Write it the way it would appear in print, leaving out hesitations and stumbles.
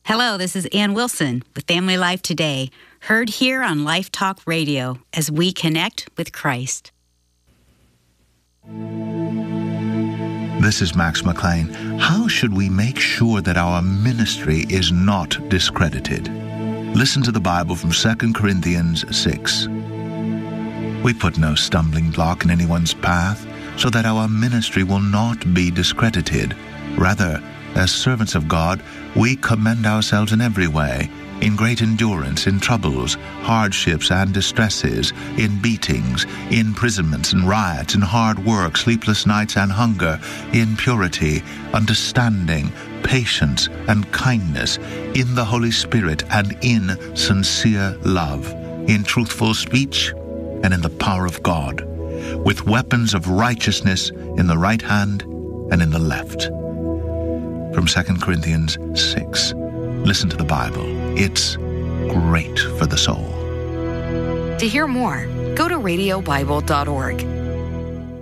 Hello, this is Ann Wilson with Family Life Today, heard here on Life Talk Radio as we connect with Christ. This is Max McLean. How should we make sure that our ministry is not discredited? Listen to the Bible from 2 Corinthians 6. We put no stumbling block in anyone's path, so that our ministry will not be discredited. Rather, as servants of God, we commend ourselves in every way, in great endurance, in troubles, hardships, and distresses, in beatings, imprisonments, and riots, in hard work, sleepless nights, and hunger, in purity, understanding, patience, and kindness, in the Holy Spirit, and in sincere love, in truthful speech, and in the power of God, with weapons of righteousness in the right hand and in the left. From 2 Corinthians 6. Listen to the Bible. It's great for the soul. To hear more, go to radiobible.org.